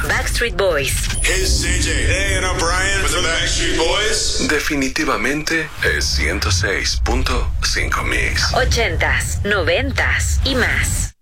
Backstreet Boys. Hey, CJ. Hey, and I'm Brian with the Backstreet Boys. Definitivamente es 106.5 Mix. 80s, 90s y más.